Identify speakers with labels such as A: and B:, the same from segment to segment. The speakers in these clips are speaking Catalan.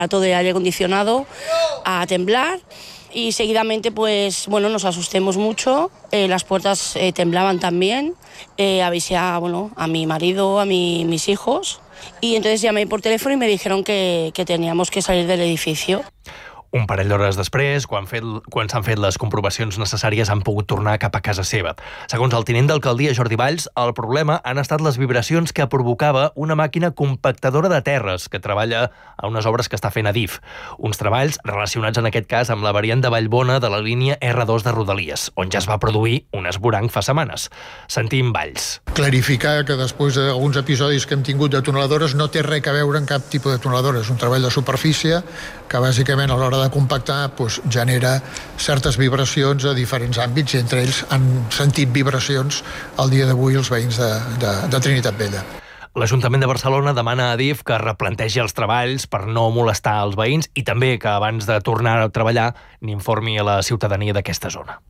A: todo de aire acondicionado a temblar y seguidamente pues bueno, nos asustemos mucho, las puertas temblaban también, avisé a mi marido, a mis hijos y entonces llamé por teléfono y me dijeron que teníamos que salir del edificio.
B: Un parell d'hores després, quan s'han fet les comprovacions necessàries, han pogut tornar cap a casa seva. Segons el tinent d'alcaldia Jordi Valls, el problema han estat les vibracions que provocava una màquina compactadora de terres que treballa a unes obres que està fent Adif. Uns treballs relacionats en aquest cas amb la variant de Vallbona de la línia R2 de Rodalies, on ja es va produir un esvoranc fa setmanes. Sentim Valls.
C: Clarificar que després d'alguns episodis que hem tingut de tuneladores no té res a veure amb cap tipus de tuneladora. És un treball de superfície que bàsicament a l'hora de compactar genera certes vibracions a diferents àmbits i entre ells han sentit vibracions al dia d'avui els veïns de Trinitat Vella.
B: L'Ajuntament de Barcelona demana a Adif que replantegi els treballs per no molestar els veïns i també que abans de tornar a treballar n'informi a la ciutadania d'aquesta zona.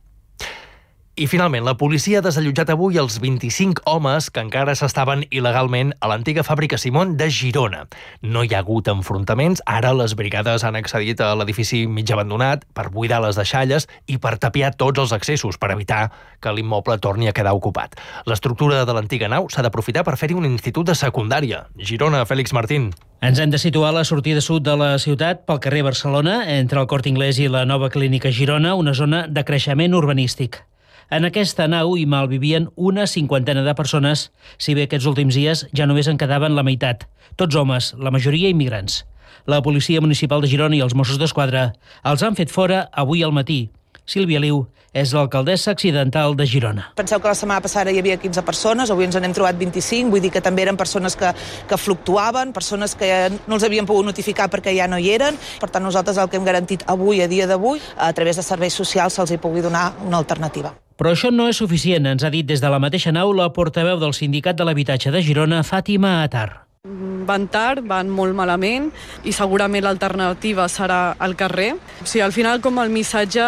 B: I finalment, la policia ha desallotjat avui els 25 homes que encara s'estaven il·legalment a l'antiga fàbrica Simón de Girona. No hi ha hagut enfrontaments, ara les brigades han accedit a l'edifici mig abandonat per buidar les deixalles i per tapiar tots els accessos, per evitar que l'immoble torni a quedar ocupat. L'estructura de l'antiga nau s'ha d'aprofitar per fer-hi un institut de secundària. Girona, Fèlix Martín.
D: Ens hem de situar a la sortida sud de la ciutat, pel carrer Barcelona, entre el Corte Inglés i la nova clínica Girona, una zona de creixement urbanístic. En aquesta nau hi malvivien una 50 de persones, si bé aquests últims dies ja només en quedaven la meitat. Tots homes, la majoria immigrants. La Policia Municipal de Girona i els Mossos d'Esquadra els han fet fora avui al matí. Sílvia Liu és l'alcaldessa accidental de Girona.
E: Penseu que la setmana passada hi havia 15 persones, avui ens n'hem trobat 25, vull dir que també eren persones que fluctuaven, persones que no els havien pogut notificar perquè ja no hi eren. Per tant, nosaltres el que hem garantit avui, a dia d'avui, a través de serveis socials, se'ls hi pugui donar una alternativa.
D: Però això no és suficient, ens ha dit des de la mateixa nau la portaveu del Sindicat de l'Habitatge de Girona, Fàtima Atar.
F: Van tard, van molt malament i segurament l'alternativa serà al carrer. O sigui, al final, com el missatge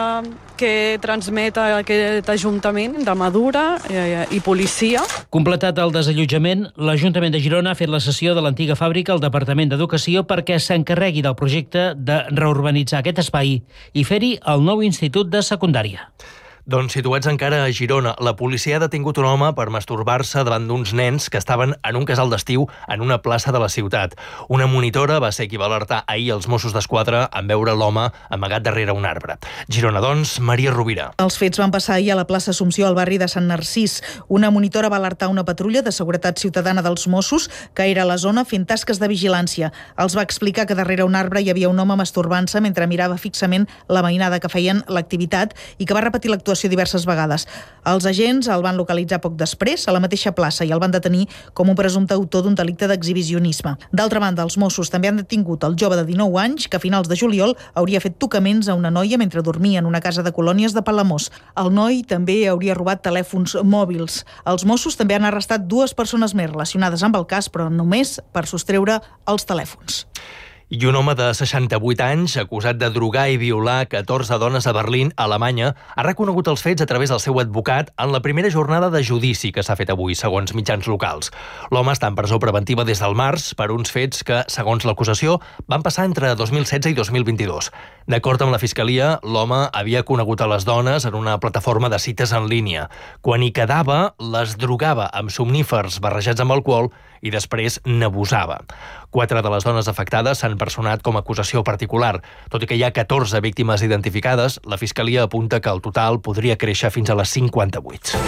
F: que transmet aquest Ajuntament de Madura i policia.
D: Completat el desallotjament, l'Ajuntament de Girona ha fet la cessió de l'antiga fàbrica al Departament d'Educació perquè s'encarregui del projecte de reurbanitzar aquest espai i fer-hi el nou institut de secundària.
B: Doncs situats encara a Girona, la policia ha detingut un home per masturbar-se davant d'uns nens que estaven en un casal d'estiu en una plaça de la ciutat. Una monitora va ser qui va alertar ahir els Mossos d'Esquadra en veure l'home amagat darrere un arbre. Girona, doncs, Maria Rovira.
G: Els fets van passar ahir a la plaça Assumpció, al barri de Sant Narcís. Una monitora va alertar una patrulla de seguretat ciutadana dels Mossos que era a la zona fent tasques de vigilància. Els va explicar que darrere un arbre hi havia un home masturbant-se mentre mirava fixament la mainada que feien l'activitat i que va repetir l'actuació diverses vegades. Els agents el van localitzar poc després a la mateixa plaça i el van detenir com un presumpte autor d'un delicte d'exhibicionisme. D'altra banda, els Mossos també han detingut el jove de 19 anys que a finals de juliol hauria fet tocaments a una noia mentre dormia en una casa de colònies de Palamós. El noi també hauria robat telèfons mòbils. Els Mossos també han arrestat 2 persones més relacionades amb el cas, però només per sostreure els telèfons.
B: I un home de 68 anys, acusat de drogar i violar 14 dones a Berlín, Alemanya, ha reconegut els fets a través del seu advocat en la primera jornada de judici que s'ha fet avui, segons mitjans locals. L'home està en presó preventiva des del març per uns fets que, segons l'acusació, van passar entre 2016 i 2022. D'acord amb la Fiscalia, l'home havia conegut a les dones en una plataforma de cites en línia. Quan hi quedava, les drogava amb somnífers barrejats amb alcohol i després n'abusava. 4 de les dones afectades s'han personat com a acusació particular. Tot i que hi ha 14 víctimes identificades, la Fiscalia apunta que el total podria créixer fins a les 58.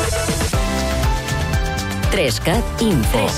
H: 3CAT Info.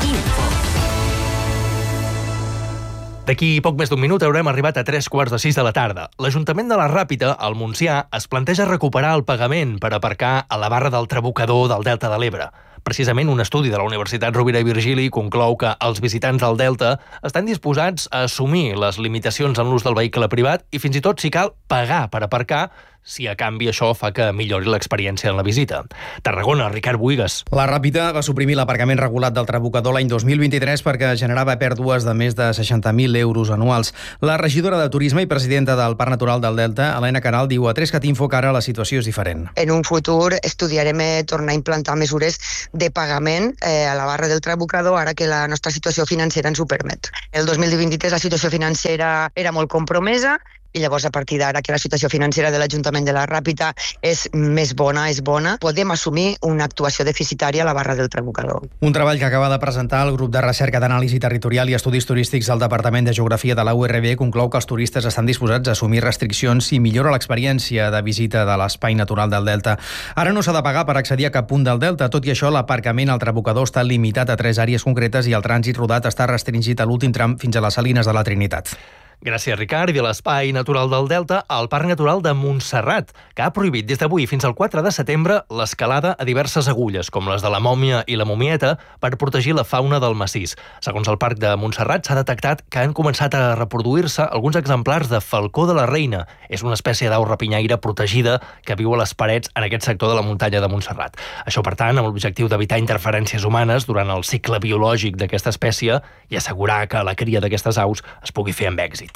B: D'aquí poc més d'un minut haurem arribat a 3:45 de la tarda. L'Ajuntament de la Ràpita, al Montsià, es planteja recuperar el pagament per aparcar a la barra del Trabucador del Delta de l'Ebre. Precisament un estudi de la Universitat Rovira i Virgili conclou que els visitants del Delta estan disposats a assumir les limitacions en l'ús del vehicle privat i fins i tot, si cal, pagar per aparcar, si a canvi això fa que millori l'experiència en la visita. Tarragona, Ricard Buigas.
I: La Ràpita va suprimir l'aparcament regulat del Trabucador l'any 2023 perquè generava pèrdues de més de 60.000 euros anuals. La regidora de Turisme i presidenta del Parc Natural del Delta, Helena Caral, diu a 3cat Info que ara la situació és diferent.
J: En un futur estudiarem tornar a implantar mesures de pagament a la barra del Trabucador ara que la nostra situació financera ens ho permet. El 2023 la situació financera era molt compromesa i llavors a partir d'ara que la situació financera de l'Ajuntament de la Ràpita és més bona, podem assumir una actuació deficitària a la barra del Trabucador.
I: Un treball que acaba de presentar el grup de recerca d'anàlisi territorial i estudis turístics del Departament de Geografia de la URB conclou que els turistes estan disposats a assumir restriccions i millora l'experiència de visita de l'espai natural del Delta. Ara no s'ha de pagar per accedir a cap punt del Delta, tot i això l'aparcament al Trabucador està limitat a 3 àrees concretes i el trànsit rodat està restringit a l'últim tram fins a les Salines de la Trinitat.
B: Gràcies, Ricard. I de l'Espai Natural del Delta al Parc Natural de Montserrat, que ha prohibit des d'avui fins al 4 de setembre l'escalada a diverses agulles, com les de la Mòmia i la Momieta, per protegir la fauna del massís. Segons el Parc de Montserrat, s'ha detectat que han començat a reproduir-se alguns exemplars de falcó de la reina. És una espècie d'au rapinyaire protegida que viu a les parets en aquest sector de la muntanya de Montserrat. Això, per tant, amb l'objectiu d'evitar interferències humanes durant el cicle biològic d'aquesta espècie i assegurar que la cria d'aquestes aus es pugui fer amb èxit.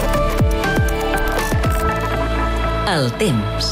H: El temps.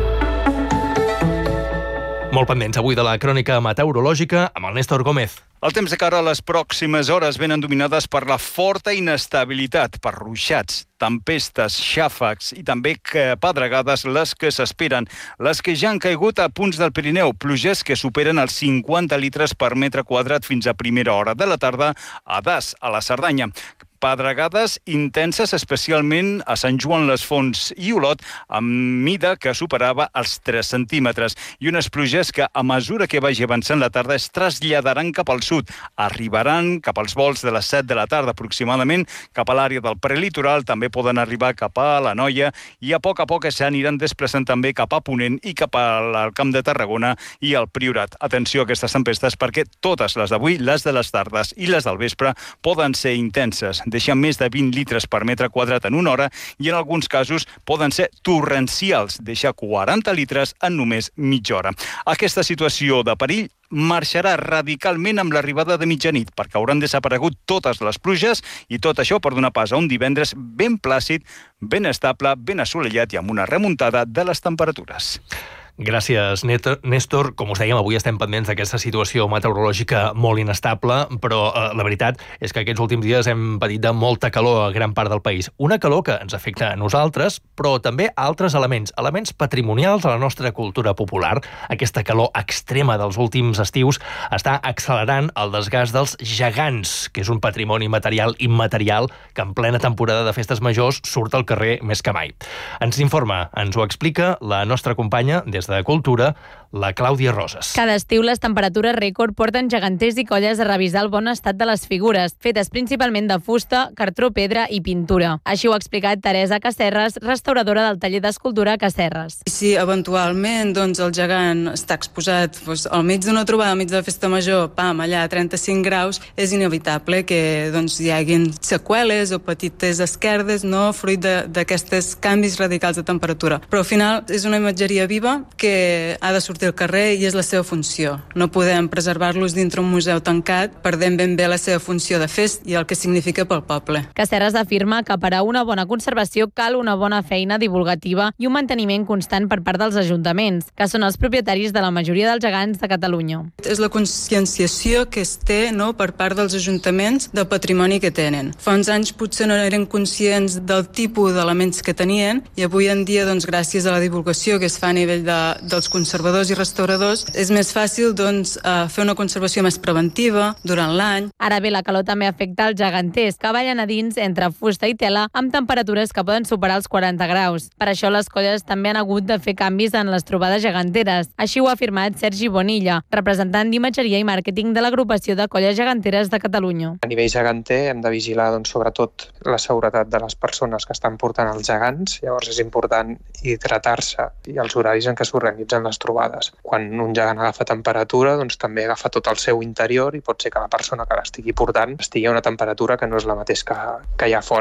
B: Molt pendents avui de la crònica meteorològica amb el Néstor Gómez.
K: El temps de cara a les pròximes hores venen dominades per la forta inestabilitat, per ruixats, tempestes, xàfecs i també pedregades les que s'esperen. Les que ja han caigut a punts del Pirineu, pluges que superen els 50 litres per metre quadrat fins a primera hora de la tarda a Das, a la Cerdanya. Pedregades intenses, especialment a Sant Joan les Fonts i Olot, amb mida que superava els 3 centímetres. I unes pluges que, a mesura que vagi avançant la tarda, es traslladaran cap al sud. Arribaran cap als volts de les 7 de la tarda, aproximadament, cap a l'àrea del prelitoral, també poden arribar cap a l'Anoia, i a poc s'aniran desplaçant també cap a Ponent i cap al Camp de Tarragona i al Priorat. Atenció a aquestes tempestes, perquè totes les d'avui, les de les tardes i les del vespre, poden ser intenses, deixant més de 20 litres per metre quadrat en una hora i en alguns casos poden ser torrencials, deixar 40 litres en només mitja hora. Aquesta situació de perill marxarà radicalment amb l'arribada de mitjanit, perquè hauran desaparegut totes les pluges i tot això per donar pas a un divendres ben plàcid, ben estable, ben assolellat i amb una remuntada de les temperatures.
B: Gràcies, Néstor. Com us dèiem, avui estem pendents d'aquesta situació meteorològica molt inestable, però la veritat és que aquests últims dies hem patit de molta calor a gran part del país. Una calor que ens afecta a nosaltres, però també a altres elements patrimonials a la nostra cultura popular. Aquesta calor extrema dels últims estius està accelerant el desgast dels gegants, que és un patrimoni material i immaterial que en plena temporada de festes majors surt al carrer més que mai. Ens informa, ens ho explica la nostra companya des de Cultura, la Clàudia Roses.
L: Cada estiu les temperatures rècord porten geganters i colles a revisar el bon estat de les figures, fetes principalment de fusta, cartró, pedra i pintura. Així ho ha explicat Teresa Casserres, restauradora del taller d'escultura Casserres.
M: Si eventualment el gegant està exposat al mig d'una trobada, al mig de la festa major, allà a 35 graus, és inevitable que hi haguin seqüeles o petites esquerdes, fruit d'aquests canvis radicals de temperatura. Però al final és una imatgeria viva que ha de sortir al carrer i és la seva funció. No podem preservar-los dintre un museu tancat, perdent ben bé la seva funció de fest i el que significa pel poble.
L: Casserres afirma que per a una bona conservació cal una bona feina divulgativa i un manteniment constant per part dels ajuntaments, que són els propietaris de la majoria dels gegants de Catalunya.
M: És la conscienciació que es té per part dels ajuntaments del patrimoni que tenen. Fa uns anys potser no eren conscients del tipus d'elements que tenien i avui en dia, gràcies a la divulgació que es fa a nivell dels conservadors i restauradors, és més fàcil fer una conservació més preventiva durant l'any.
L: Ara bé, la calor també afecta els geganters, que ballen a dins entre fusta i tela amb temperatures que poden superar els 40 graus. Per això les colles també han hagut de fer canvis en les trobades geganteres. Així ho ha afirmat Sergi Bonilla, representant d'imatgeria i màrqueting de l'agrupació de colles geganteres de Catalunya.
N: A nivell geganter hem de vigilar sobretot la seguretat de les persones que estan portant els gegants, llavors és important hidratar-se i els horaris en què s'organitzen les trobades. Quan un gegant agafa temperatura, també agafa tot el seu interior i pot ser que la persona que l'estigui portant estigui a una temperatura que no és la mateixa que hi ha fora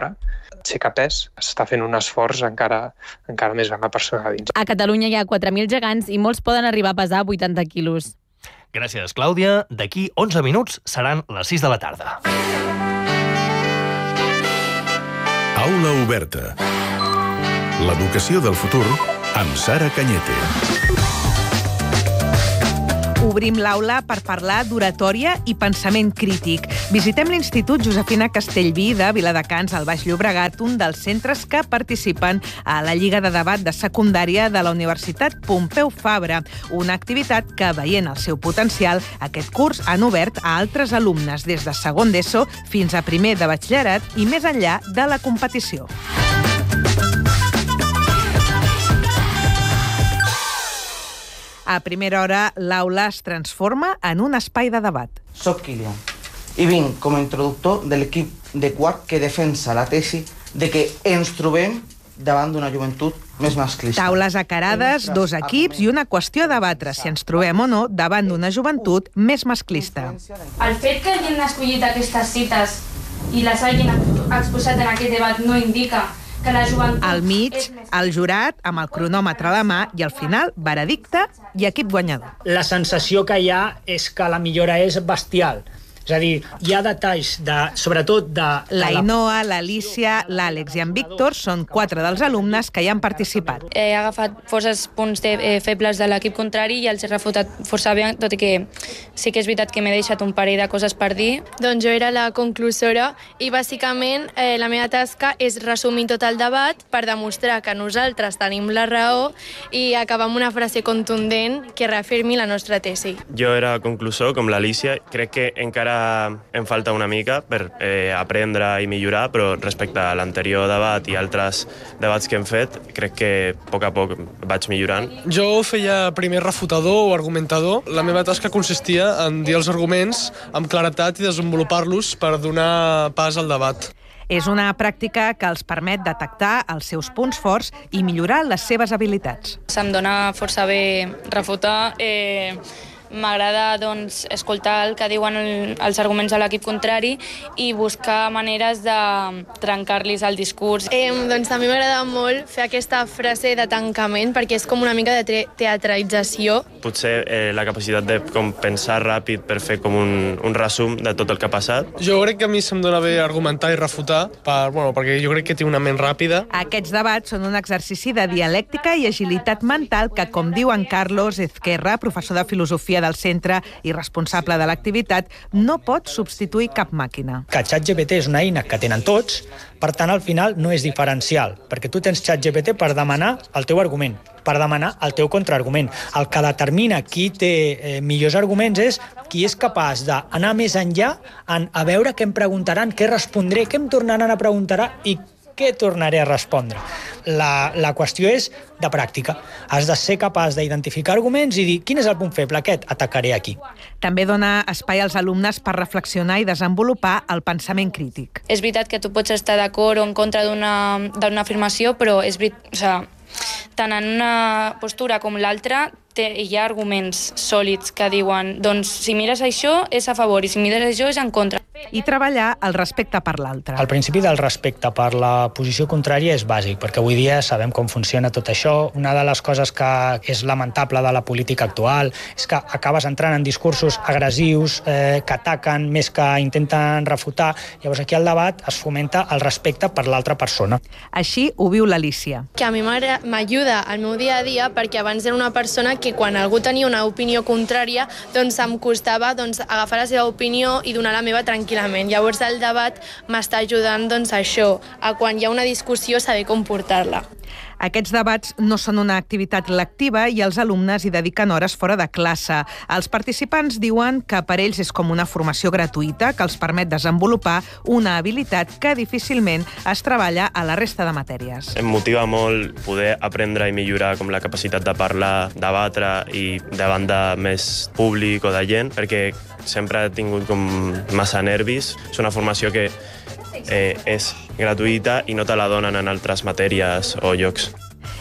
N: aixecar pes, s'està fent un esforç encara més gran la persona dins.
L: A Catalunya hi ha 4.000 gegants i molts poden arribar a pesar 80 quilos.
B: Gràcies, Clàudia. D'aquí 11 minuts seran les 6 de la tarda.
O: Aula oberta. L'educació del futur amb Sara Cañete.
P: Obrim l'aula per parlar d'oratòria i pensament crític. Visitem l'Institut Josefina Castellví de Viladecans, al Baix Llobregat, un dels centres que participen a la Lliga de Debat de Secundària de la Universitat Pompeu Fabra, una activitat que, veient el seu potencial, aquest curs han obert a altres alumnes des de segon d'ESO fins a primer de batxillerat i més enllà de la competició. A primera hora, l'aula es transforma en un espai de debat.
Q: Soc Kilian i vinc com a introductor de l'equip de quart que defensa la tesi de que ens trobem davant d'una joventut més masclista.
P: Taules acarades, 2 equips i una qüestió a debatre si ens trobem o no davant d'una joventut més masclista.
R: El fet que hagin escollit aquestes cites i les hagin exposat en aquest debat no indica que la joventut...
P: Al mig, el jurat, amb el cronòmetre a la mà, i al final, veredicte i equip guanyador.
S: La sensació que hi ha és que la millora és bestial. És a dir, hi ha detalls, sobretot de...
P: L'Ainoa, l'Alícia, l'Àlex i en Víctor són 4 dels alumnes que hi han participat.
R: He agafat forces punts febles de l'equip contrari i els he refutat força bé, tot i que sí que és veritat que m'he deixat un parell de coses per dir.
T: Doncs jo era la conclusora i bàsicament la meva tasca és resumir tot el debat per demostrar que nosaltres tenim la raó i acabar amb una frase contundent que reafirmi la nostra tesi.
U: Jo era conclusor, com l'Alícia. Crec que encara em falta una mica per aprendre i millorar, però respecte a l'anterior debat i altres debats que hem fet, crec que a poc vaig millorant.
V: Jo feia primer refutador o argumentador. La meva tasca consistia en dir els arguments amb claretat i desenvolupar-los per donar pas al debat.
P: És una pràctica que els permet detectar els seus punts forts i millorar les seves habilitats.
R: Se'm dona força bé refutar. M'agrada escoltar el que diuen els arguments de l'equip contrari i buscar maneres de trencar-los el discurs.
T: Doncs també m'agrada molt fer aquesta frase de tancament perquè és com una mica de teatralització.
U: Potser la capacitat de pensar ràpid per fer com un resum de tot el que ha passat.
V: Jo crec que a mi se'm dona bé argumentar i refutar perquè jo crec que tinc una ment ràpida.
P: Aquests debats són un exercici de dialèctica i agilitat mental que, com diu en Carlos Ezquerra, professor de filosofia del centre i responsable de l'activitat, no pot substituir cap màquina.
S: Que ChatGPT és una eina que tenen tots, per tant, al final no és diferencial, perquè tu tens ChatGPT per demanar el teu argument, per demanar el teu contraargument. El que determina qui té millors arguments és qui és capaç d'anar més enllà a veure què em preguntaran, què respondré, què em tornaran a preguntar i què tornaré a respondre. La qüestió és de pràctica. Has de ser capaç d'identificar arguments i dir quin és el punt feble, aquest atacaré aquí.
P: També dona espai als alumnes per reflexionar i desenvolupar el pensament crític.
R: És veritat que tu pots estar d'acord o en contra d'una afirmació, però és veritat, tant en una postura com l'altra hi ha arguments sòlids que diuen doncs si mires això és a favor i si mires això és en contra.
P: I treballar el respecte per l'altre.
S: El principi del respecte per la posició contrària és bàsic, perquè avui dia sabem com funciona tot això. Una de les coses que és lamentable de la política actual és que acabes entrant en discursos agressius que ataquen més que intenten refutar. Llavors aquí al debat es fomenta el respecte per l'altra persona.
P: Així ho viu l'Alícia.
T: Que a mi m'ajuda al meu dia a dia perquè abans era una persona que quan algú tenia una opinió contrària doncs em costava agafar la seva opinió i donar la meva tranquil·lament. Llavors el debat m'està ajudant a això, a quan hi ha una discussió saber com portar-la.
P: Aquests debats no són una activitat lectiva i els alumnes hi dediquen hores fora de classe. Els participants diuen que per ells és com una formació gratuïta que els permet desenvolupar una habilitat que difícilment es treballa a la resta de matèries.
U: Em motiva molt poder aprendre i millorar com la capacitat de parlar, debatre i davant de més públic o de gent, perquè sempre he tingut com massa nervis. És una formació que és gratuïta i no te la donen en altres matèries o llocs.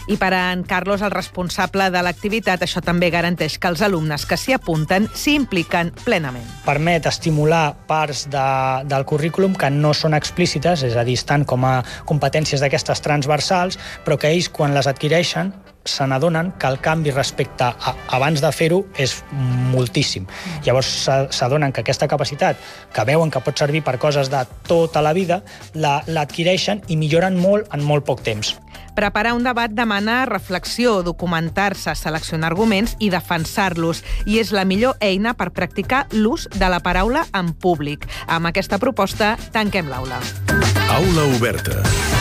P: I per a en Carlos, el responsable de l'activitat, això també garanteix que els alumnes que s'hi apunten s'hi impliquen plenament.
S: Permet estimular parts del currículum que no són explícites, és a dir, estan com a competències d'aquestes transversals, però que ells, quan les adquireixen, se n'adonen que el canvi respecte a abans de fer-ho és moltíssim. Llavors s'adonen que aquesta capacitat, que veuen que pot servir per coses de tota la vida, l'adquireixen i milloren molt en molt poc temps.
P: Preparar un debat demana reflexió, documentar-se, seleccionar arguments i defensar-los. I és la millor eina per practicar l'ús de la paraula en públic. Amb aquesta proposta, tanquem l'aula.
O: Aula oberta.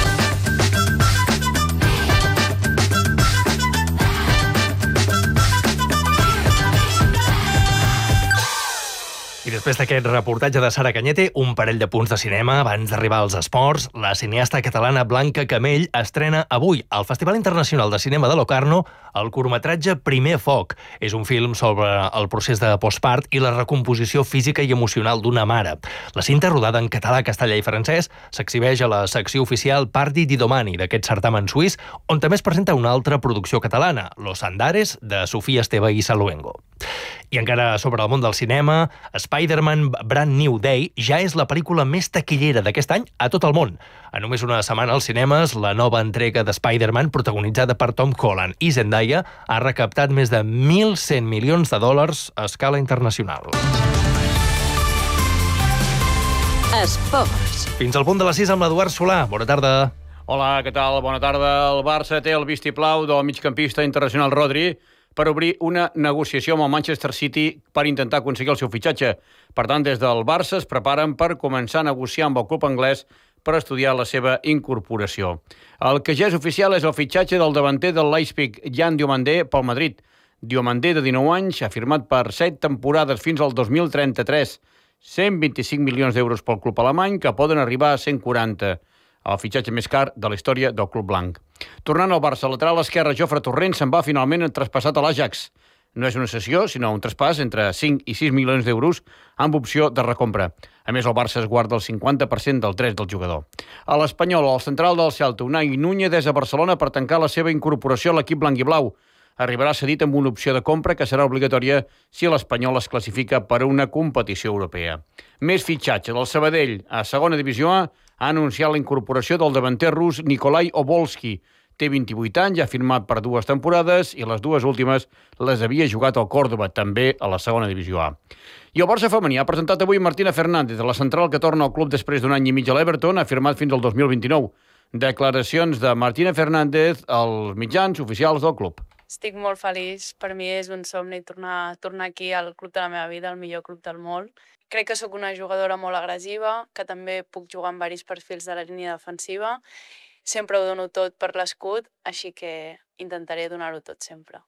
B: I després d'aquest reportatge de Sara Cañete, un parell de punts de cinema abans d'arribar als esports. La cineasta catalana Blanca Camell estrena avui al Festival Internacional de Cinema de Locarno el curtmetratge Primer Foc. És un film sobre el procés de postpart i la recomposició física i emocional d'una mare. La cinta, rodada en català, castellà i francès, s'exhibeix a la secció oficial Pardi di Domani d'aquest certamen suís, on també es presenta una altra producció catalana, Los Andares, de Sofia Esteve i Saluengo. I encara sobre el món del cinema, Spider-Man Brand New Day ja és la pel·lícula més taquillera d'aquest any a tot el món. A només una setmana als cinemes, la nova entrega de Spider-Man, protagonitzada per Tom Holland i Zendaya, ha recaptat més de 1.100 milions de dòlars a escala internacional.
H: Esports.
B: Fins al punt de les 6 amb l'Eduard Solà. Bona tarda.
A: Hola, què tal? Bona tarda. El Barça té el vistiplau del migcampista internacional Rodri per obrir una negociació amb el Manchester City per intentar aconseguir el seu fitxatge. Per tant, des del Barça es preparen per començar a negociar amb el club anglès per estudiar la seva incorporació. El que ja és oficial és el fitxatge del davanter del Leipzig, Jan Diomandé, pel Madrid. Diomandé, de 19 anys, ha firmat per 7 temporades fins al 2033. 125 milions d'euros pel club alemany, que poden arribar a 140. El fitxatge més car de la història del club blanc. Tornant al Barça, lateral esquerre Jofre Torrent se'n va finalment traspassat a l'Ajax. No és una cessió, sinó un traspàs entre 5 i 6 milions d'euros amb opció de recompra. A més, el Barça es guarda el 50% del dret del jugador. A l'Espanyol, el central del Celta, Unai Núñez, és a Barcelona per tancar la seva incorporació a l'equip blanc i blau. Arribarà cedit amb una opció de compra que serà obligatòria si l'Espanyol es classifica per a una competició europea. Més fitxatge del Sabadell. A segona divisió A ha anunciat la incorporació del davanter rus Nikolai Obolski. Té 28 anys, ha firmat per 2 temporades i les 2 últimes les havia jugat al Córdoba, també a la segona divisió A. I el Barça femení ha presentat avui Martina Fernández, la central que torna al club després d'un any i mig a l'Everton, ha firmat fins al 2029. Declaracions de Martina Fernández als mitjans oficials del club.
C: Estic molt feliç, per mi és un somni tornar aquí al club de la meva vida, el millor club del món. Crec que sóc una jugadora molt agressiva, que també puc jugar en diversos perfils de la línia defensiva. Sempre ho dono tot per l'escut, així que intentaré donar-ho tot sempre.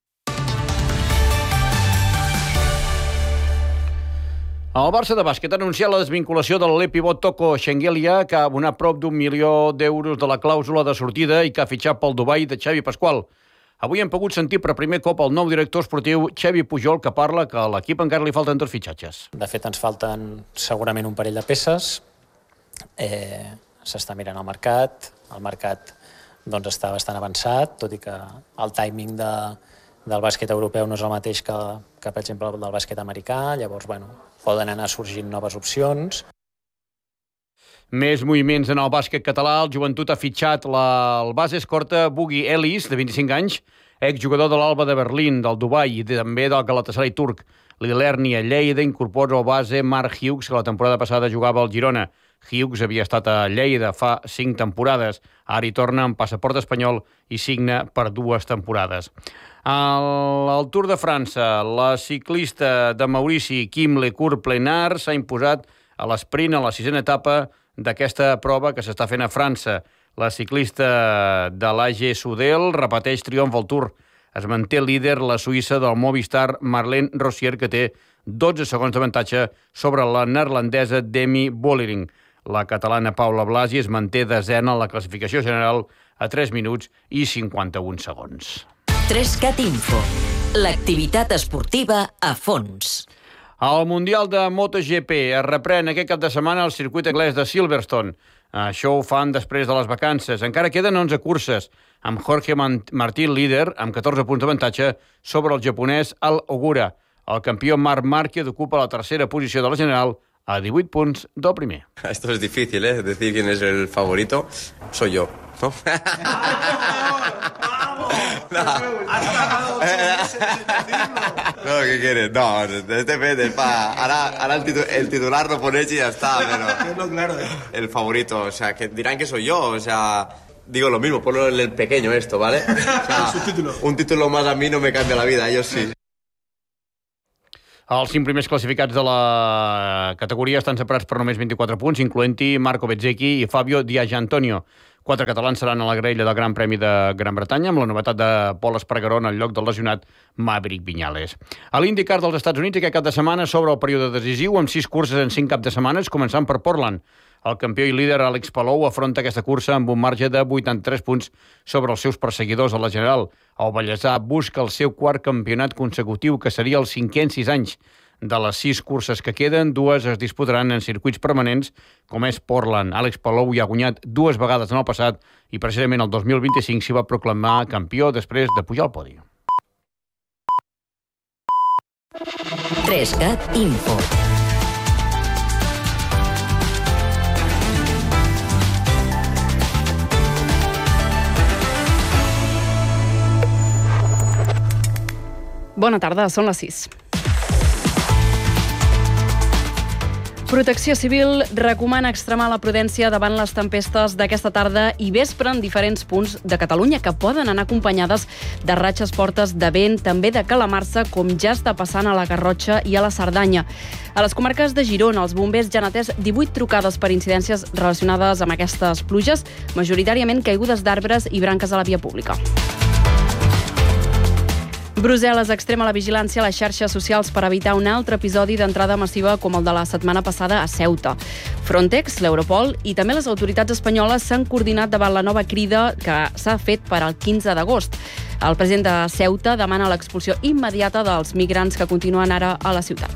A: El Barça de bàsquet ha anunciat la desvinculació de l'E-pivot Toko Shengelia, que ha abonat prop d'1 milió d'euros de la clàusula de sortida i que ha fitxat pel Dubai de Xavi Pasqual. Avui hem pogut sentir per primer cop el nou director esportiu Xavi Pujol, que parla que a l'equip encara li falten 2 fitxatges.
W: De fet, ens falten segurament un parell de peces. S'està mirant el mercat doncs, està bastant avançat, tot i que el timing del bàsquet europeu no és el mateix que per exemple, del bàsquet americà. Llavors, poden anar sorgint noves opcions.
A: Més moviments en el bàsquet català. El Joventut ha fitxat el base escorta Bugui Ellis, de 25 anys, exjugador de l'Alba de Berlín, del Dubai i també del Galatasaray turc. L'Ilernia Lleida incorpora el base Mark Hughes, que la temporada passada jugava al Girona. Hughes havia estat a Lleida fa 5 temporades. Ara hi torna amb passaport espanyol i signa per 2 temporades. Al Tour de França, la ciclista de Maurici Kim Lecourt-Plenard s'ha imposat a l'esprint a la 6a etapa d'aquesta prova que s'està fent a França. La ciclista de l'AG Soudal repeteix triomf al Tour. Es manté líder la suïssa del Movistar Marlene Rossier, que té 12 segons d'avantatge sobre la neerlandesa Demi Vollering. La catalana Paula Blasi es manté desena en la classificació general a 3 minuts i 51 segons.
H: 3CAT Info. L'activitat esportiva a fons.
A: Al Mundial de MotoGP es reprèn aquest cap de setmana el circuit anglès de Silverstone. Això ho fan després de les vacances. Encara queden 11 curses, amb Jorge Martín líder, amb 14 punts d'avantatge sobre el japonès Al Ogura. El campió Marc Márquez ocupa la tercera posició de la general a 18 punts del primer.
D: Esto es difícil, decir quién es el favorito. Soy yo, ¿no? No, ¿qué quieres? No, depende, ahora el titular lo pones y ya está, pero el favorito, o sea, que dirán que soy yo, o sea, digo lo mismo, ponlo en el pequeño esto, ¿vale? O sea, un título más a mí no me cambia la vida, ellos sí.
A: Els 5 primers classificats de la categoria estan separats per només 24 punts, incloent-hi Marco Bezzecchi i Fabio Di Gianantonio. 4 catalans seran a la graella del Gran Premi de Gran Bretanya, amb la novetat de Pol Espargaró en el lloc del lesionat Maverick Viñales. A l'IndyCar dels Estats Units aquest cap de setmana s'obre el període decisiu amb 6 curses en 5 cap de setmanes, començant per Portland. El campió i líder Alex Palou afronta aquesta cursa amb un marge de 83 punts sobre els seus perseguidors a la general. El ballesà busca el seu quart campionat consecutiu, que seria el 5è en 6 anys. De les 6 curses que queden, 2 es disputaran en circuits permanents, com és Portland. Alex Palou hi ha guanyat 2 vegades en el passat i precisament el 2025 s'hi va proclamar campió després de pujar al podi.
H: 3CAT Info.
E: Bona tarda, són les 6. Protecció Civil recomana extremar la prudència davant les tempestes d'aquesta tarda i vespre en diferents punts de Catalunya, que poden anar acompanyades de ratxes fortes de vent, també de calamarsa, com ja està passant a la Garrotxa i a la Cerdanya. A les comarques de Girona, els bombers ja han atès 18 trucades per incidències relacionades amb aquestes pluges, majoritàriament caigudes d'arbres i branques a la via pública. Brussel·les extrema la vigilància a les xarxes socials per evitar un altre episodi d'entrada massiva com el de la setmana passada a Ceuta. Frontex, l'Europol i també les autoritats espanyoles s'han coordinat davant la nova crida que s'ha fet per al 15 d'agost. El president de Ceuta demana l'expulsió immediata dels migrants que continuen ara a la ciutat.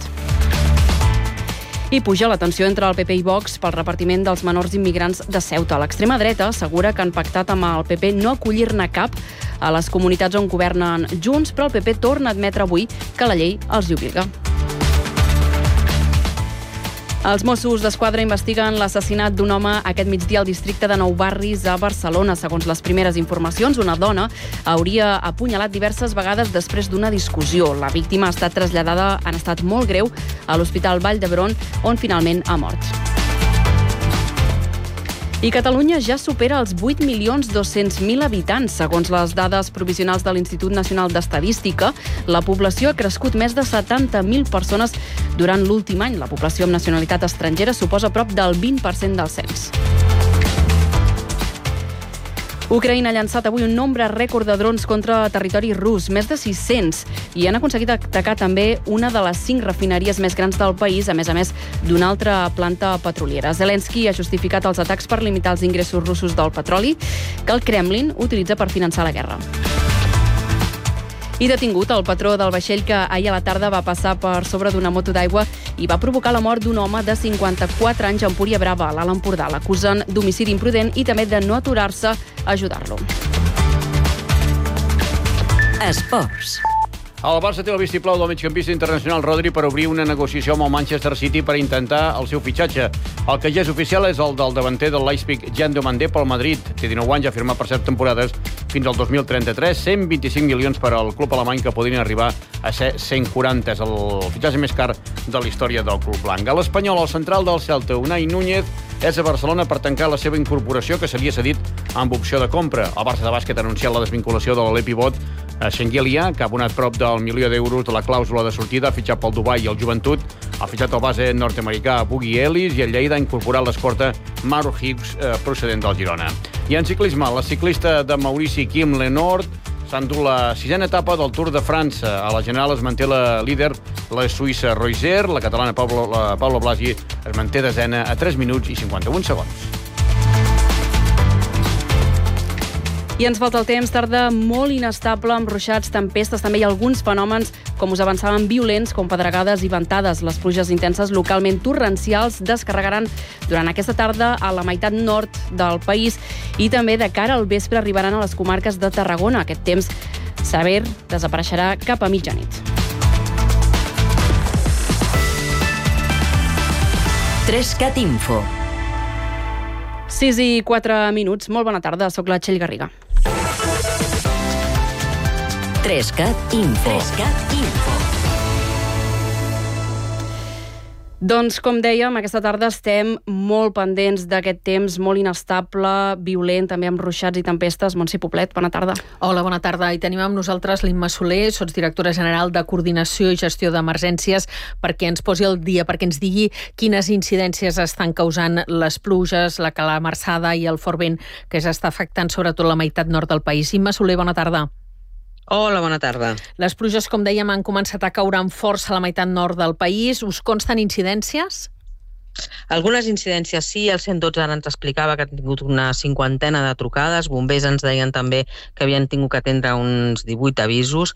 E: I puja la tensió entre el PP i Vox pel repartiment dels menors immigrants de Ceuta. L'extrema dreta assegura que han pactat amb el PP no acollir-ne cap a les comunitats on governen Junts, però el PP torna a admetre avui que la llei els hi obliga. Els Mossos d'Esquadra investiguen l'assassinat d'un home aquest migdia al districte de Nou Barris a Barcelona. Segons les primeres informacions, una dona hauria apunyalat diverses vegades després d'una discussió. La víctima ha estat traslladada en estat molt greu a l'Hospital Vall d'Hebron, on finalment ha mort. I Catalunya ja supera els 8.200.000 habitants. Segons les dades provisionals de l'Institut Nacional d'Estadística, la població ha crescut més de 70.000 persones durant l'últim any. La població amb nacionalitat estrangera suposa prop del 20% del cens. Ucraïna ha llançat avui un nombre rècord de drons contra territori rus, més de 600, i han aconseguit atacar també una de les 5 refineries més grans del país, a més d'una altra planta petroliera. Zelensky ha justificat els atacs per limitar els ingressos russos del petroli que el Kremlin utilitza per finançar la guerra. I detingut el patró del vaixell que ahir a la tarda va passar per sobre d'una moto d'aigua i va provocar la mort d'un home de 54 anys a Empúria Brava, a l'Alt Empordà. L'acusen d'homicidi imprudent i també de no aturar-se a ajudar-lo.
H: Esports.
A: El Barça té el vistiplau del migcampista internacional Rodri per obrir una negociació amb el Manchester City per intentar el seu fitxatge. El que ja és oficial és el del davanter del Leipzig, Jan Diomande, pel Madrid. Té 19 anys, ha firmat per 7 temporades fins al 2033, 125 milions per al club alemany, que podrien arribar a ser 140. És el fitxatge més car de la història del club blanc. A l'Espanyol, el central del Celta, Unai Núñez, és a Barcelona per tancar la seva incorporació, que seria cedit amb opció de compra. El Barça de bàsquet ha anunciat la desvinculació de l'Alep Pivot Shengelia, que ha abonat prop del $1.000.000 de la clàusula de sortida, ha fitxat pel Dubai i el Joventut, ha fitxat el base nord-americà Boogie Ellis i el Lleida ha incorporat l'escorta Mauro Higgs, procedent del Girona. I en ciclisme, la ciclista de Maurici Kim Lenord s'ha endut la 6a etapa del Tour de França. A la general es manté la líder, la suïssa Roiser, la catalana Pablo Blasi es manté desena a 3 minuts i 51 segons.
E: I ens falta el temps, tarda molt inestable, amb ruixats, tempestes, també hi ha alguns fenòmens, com us avançàvem, violents, com pedregades i ventades. Les pluges intenses localment torrencials descarregaran durant aquesta tarda a la meitat nord del país i també de cara al vespre arribaran a les comarques de Tarragona. Aquest temps sever desapareixerà cap a mitjanit.
H: 3CAT Info.
E: 6:04. Molt bona tarda, soc la Txell Garriga.
H: 3CAT Info. 3CAT Info.
E: Doncs, com dèiem, aquesta tarda estem molt pendents d'aquest temps molt inestable, violent, també amb ruixats i tempestes. Montse Poblet, bona tarda.
F: Hola, bona tarda. I tenim amb nosaltres l'Imma Soler, sotsdirectora general de Coordinació i Gestió d'Emergències, perquè ens posi al dia, perquè ens digui quines incidències estan causant les pluges, la calamarsada i el fort vent que ja està afectant sobretot la meitat nord del país. Imma Soler, bona tarda.
G: Hola, bona tarda.
F: Les pluges, com dèiem, han començat a caure amb força a la meitat nord del país. Us consten incidències?
G: Algunes incidències sí, el 112 ara ens explicava que han tingut una 50 de trucades, bombers ens deien també que havien tingut que atendre uns 18 avisos,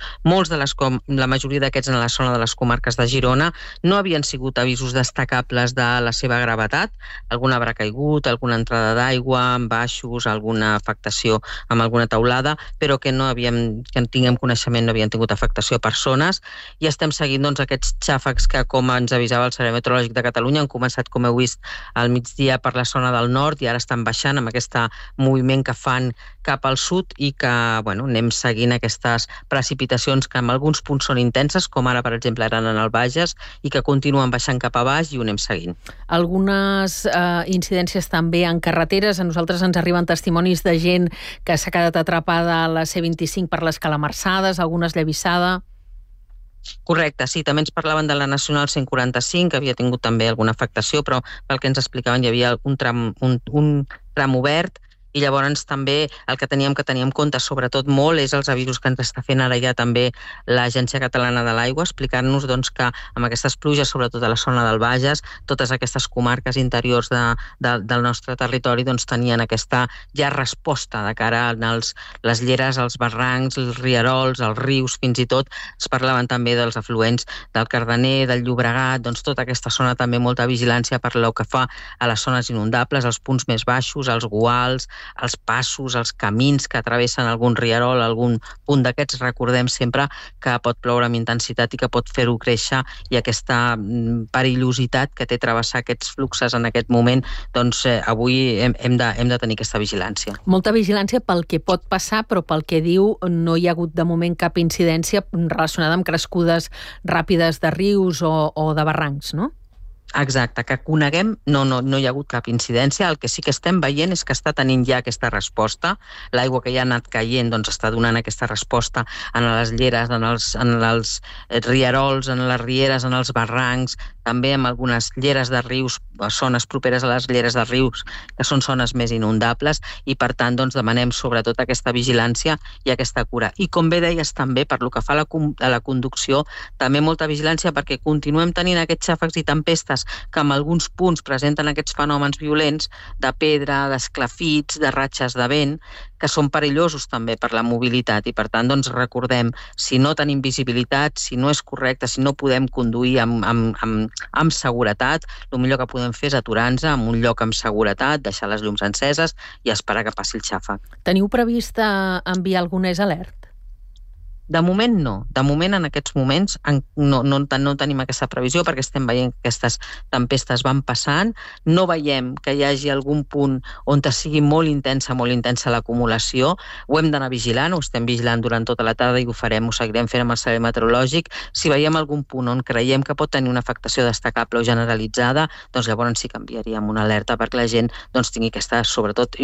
G: la majoria d'aquests en la zona de les comarques de Girona, no havien sigut avisos destacables de la seva gravetat, alguna haurà caigut, alguna entrada d'aigua, baixos, alguna afectació amb alguna teulada, però que en tinguem coneixement no havien tingut afectació a persones, i estem seguint aquests xàfecs que, com ens avisava el Servei Meteorològic de Catalunya, han començat, com heu vist, al migdia per la zona del nord i ara estan baixant amb aquest moviment que fan cap al sud i que anem seguint aquestes precipitacions que en alguns punts són intenses, com ara, per exemple, eren en el Bages, i que continuen baixant cap a baix i ho anem seguint.
F: Algunes incidències també en carreteres. A nosaltres ens arriben testimonis de gent que s'ha quedat atrapada a la C25 per les calamarsades, alguna esllavissada.
G: Correcte, sí, també ens parlaven de la Nacional 145, que havia tingut també alguna afectació, però pel que ens explicaven hi havia un tram obert, i llavors també el que teníem en compte sobretot molt és els avisos que ens està fent ara ja també l'Agència Catalana de l'Aigua, explicant-nos que amb aquestes pluges, sobretot a la zona del Bages, totes aquestes comarques interiors del nostre territori tenien aquesta ja resposta de cara a les lleres, els barrancs, els rierols, els rius, fins i tot es parlaven també dels afluents del Cardener, del Llobregat, tota aquesta zona també molta vigilància per lo que fa a les zones inundables, els punts més baixos, els guals, els passos, els camins que travessen algun rierol, algun punt d'aquests. Recordem sempre que pot ploure amb intensitat i que pot fer-ho créixer, i aquesta perillositat que té travessar aquests fluxes en aquest moment, avui hem de tenir aquesta vigilància.
F: Molta vigilància pel que pot passar, però pel que diu no hi ha hagut de moment cap incidència relacionada amb crescudes ràpides de rius o de barrancs, no?
G: Exacte, que coneguem, no hi ha hagut cap incidència. El que sí que estem veient és que està tenint ja aquesta resposta. L'aigua que ja ha anat caient està donant aquesta resposta en les lleres, en els rierols, en les rieres, en els barrancs, també en algunes lleres de rius, zones properes a les lleres de rius, que són zones més inundables, i per tant demanem sobretot aquesta vigilància i aquesta cura. I com bé deies també, per lo que fa a la conducció, també molta vigilància, perquè continuem tenint aquests xàfecs i tempestes que en alguns punts presenten aquests fenòmens violents de pedra, d'esclafits, de ratxes de vent, que són perillosos també per la mobilitat, i per tant recordem, si no tenim visibilitat, si no és correcte, si no podem conduir amb seguretat, el millor que podem fer és aturar-nos en un lloc amb seguretat, deixar les llums enceses i esperar que passi el xàfec.
F: Teniu previst enviar algun alert?
G: De moment no. De moment, en aquests moments, no tenim aquesta previsió, perquè estem veient que aquestes tempestes van passant. No veiem que hi hagi algun punt on sigui molt intensa l'acumulació. Ho hem d'anar vigilant, ho estem vigilant durant tota la tarda i ho seguirem fent amb el Servei Meteorològic. Si veiem algun punt on creiem que pot tenir una afectació destacable o generalitzada, llavors sí que enviaríem una alerta perquè la gent tingui aquesta, sobretot,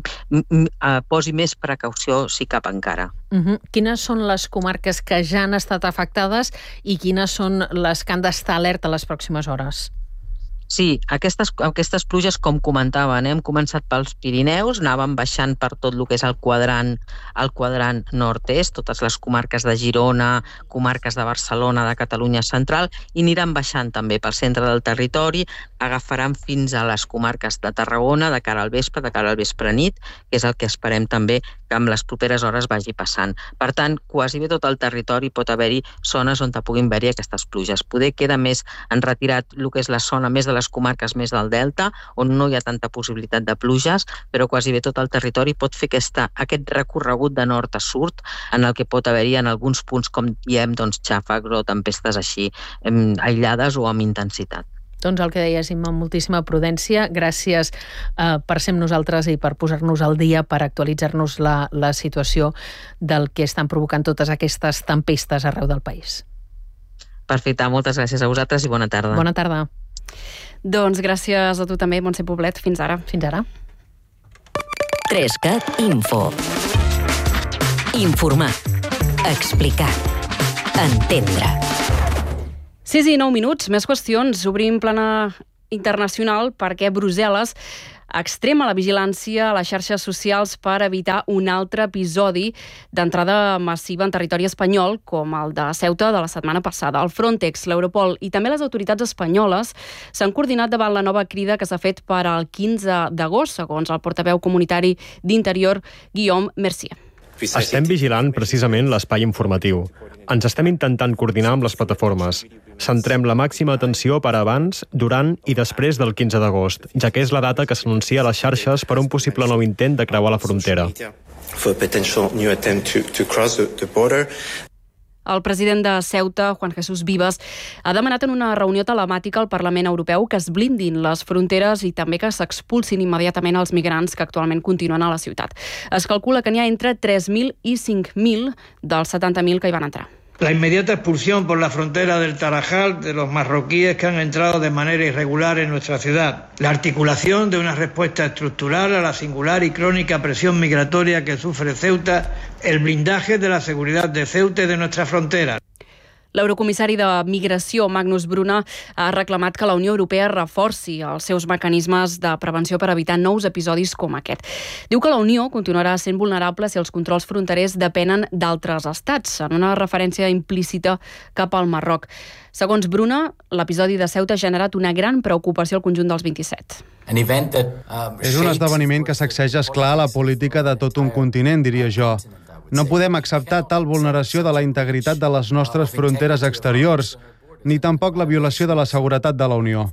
G: posi més precaució si cap encara.
F: Quines són les comarques que ja han estat afectades i quines són les que han d'estar alerta les pròximes hores?
G: Sí, aquestes pluges, com comentaven, hem començat pels Pirineus, anàvem baixant per tot el que és el quadrant nord-est, totes les comarques de Girona, comarques de Barcelona, de Catalunya central, i aniran baixant també pel centre del territori, agafaran fins a les comarques de Tarragona, de cara al vespre nit, que és el que esperem també que amb les properes hores vagi passant. Per tant, quasi bé tot el territori pot haver-hi zones on puguin haver-hi aquestes pluges. Poder queda més enretirat el que és la zona més de les comarques més del Delta, on no hi ha tanta possibilitat de pluges, però quasi bé tot el territori pot fer aquest recorregut de nord a sud, en el que pot haver-hi en alguns punts, com diem, xàfecs o tempestes així aïllades o amb intensitat.
F: Doncs el que deies, Imma, amb moltíssima prudència. Gràcies per ser amb nosaltres i per posar-nos al dia, per actualitzar-nos la situació del que estan provocant totes aquestes tempestes arreu del país.
G: Perfecte, moltes gràcies a vosaltres i bona tarda.
F: Bona tarda.
E: Doncs gràcies a tu també, Montse Poblet. Fins ara.
F: Fins ara.
H: 3CAT Info. Informar. Explicar. Entendre.
E: 6 i 9 minuts, més qüestions. Obrim plana internacional perquè Brussel·les extrema la vigilància a les xarxes socials per evitar un altre episodi d'entrada massiva en territori espanyol, com el de Ceuta de la setmana passada. El Frontex, l'Europol i també les autoritats espanyoles s'han coordinat davant la nova crida que s'ha fet per al 15 d'agost, segons el portaveu comunitari d'Interior, Guillaume Mercier.
I: Estem vigilant precisament l'espai informatiu. Ens estem intentant coordinar amb les plataformes. Centrem la màxima atenció per abans, durant i després del 15 d'agost, ja que és la data que s'anuncia a les xarxes per un possible nou intent de creuar la frontera.
E: El president de Ceuta, Juan Jesús Vives, ha demanat en una reunió telemàtica al Parlament Europeu que es blindin les fronteres i també que s'expulsin immediatament els migrants que actualment continuen a la ciutat. Es calcula que n'hi ha entre 3.000 i 5.000 dels 70.000 que hi van entrar.
J: La inmediata expulsión por la frontera del Tarajal de los marroquíes que han entrado de manera irregular en nuestra ciudad. La articulación de una respuesta estructural a la singular y crónica presión migratoria que sufre Ceuta, el blindaje de la seguridad de Ceuta y de nuestra frontera.
E: L'eurocomissari de Migració, Magnus Brunner, ha reclamat que la Unió Europea reforci els seus mecanismes de prevenció per evitar nous episodis com aquest. Diu que la Unió continuarà sent vulnerable si els controls fronterers depenen d'altres estats, en una referència implícita cap al Marroc. Segons Brunner, l'episodi de Ceuta ha generat una gran preocupació al conjunt dels 27.
K: És un esdeveniment que sacseja, esclar, la política de tot un continent, diria jo. No podem acceptar tal vulneració de la integritat de les nostres fronteres exteriors, ni tampoc la violació de la seguretat de la Unió.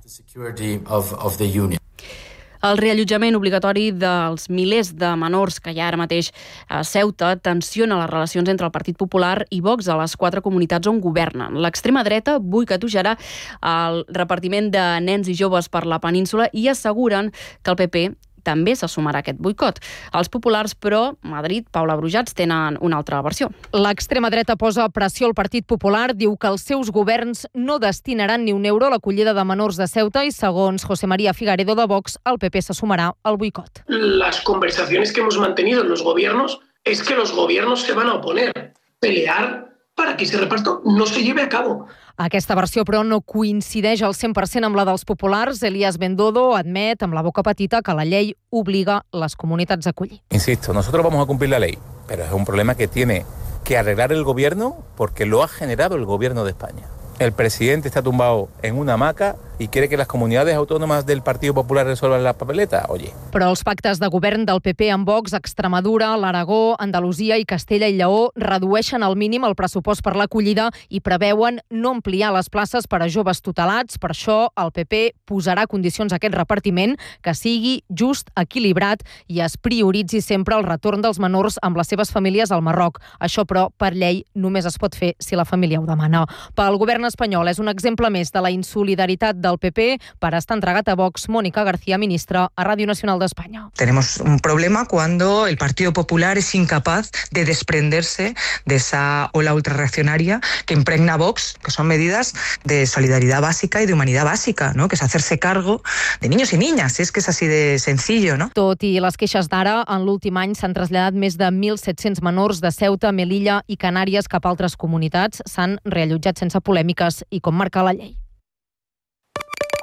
E: El reallotjament obligatori dels milers de menors que hi ha ara mateix a Ceuta tensiona les relacions entre el Partit Popular i Vox a les 4 comunitats on governen. L'extrema dreta boicotejarà el repartiment de nens i joves per la península i asseguren que el PP també se sumarà a aquest boicot. Els populars, però, Madrid, Paula Brujats, tenen una altra versió.
F: L'extrema dreta posa pressió al Partit Popular, diu que els seus governs no destinaran ni un euro a l'acollida de menors de Ceuta i, segons José María Figaredo de Vox, el PP se sumarà al boicot.
X: Las conversaciones que hemos mantenido en los gobiernos es que los gobiernos se van a oponer, pelear para que ese reparto no se lleve a cabo.
F: Aquesta versió, però, no coincideix al 100% amb la dels populars. Elías Bendodo admet, amb la boca petita, que la llei obliga les comunitats a acollir.
Y: Insisto, nosotros vamos a cumplir la ley, pero es un problema que tiene que arreglar el gobierno porque lo ha generado el gobierno de España. El presidente está tumbado en una hamaca i quiere que les comunitats autònomes del Partit Popular resolvan la papeleta, oye.
F: Però els pactes de govern del PP amb Vox, Extremadura, l'Aragó, Andalusia i Castella i Lleó redueixen al mínim el pressupost per l'acollida i preveuen no ampliar les places per a joves tutelats. Per això el PP posarà condicions a aquest repartiment que sigui just, equilibrat i es prioritzi sempre el retorn dels menors amb les seves famílies al Marroc. Això, però, per llei només es pot fer si la família ho demana. Pel govern espanyol és un exemple més de la insolidaritat del PP para estar entregat a Vox. Mónica García, ministra a Radio Nacional de España.
Z: Tenemos un problema cuando el Partido Popular es incapaz de desprenderse de esa ola ultrarreaccionaria que impregna Vox, que son medidas de solidaridad básica y de humanidad básica, ¿no? Que es hacerse cargo de niños y niñas, es que es así de sencillo, ¿no?
F: Tot i les queixes d'ara, en l'últim any s'han traslladat més de 1.700 menors de Ceuta, Melilla i Canàries cap a altres comunitats. S'han reallotjat sense polèmiques i com marca la llei.